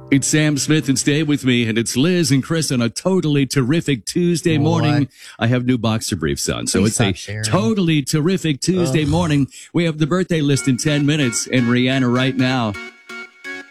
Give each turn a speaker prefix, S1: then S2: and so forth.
S1: It's Sam Smith, and stay with me. And it's Liz and Chris on a totally terrific Tuesday morning. I have new boxer briefs on, so
S2: Please
S1: it's
S2: stop
S1: a
S2: sharing.
S1: totally terrific Tuesday morning. We have the birthday list in 10 minutes, and Rihanna right now.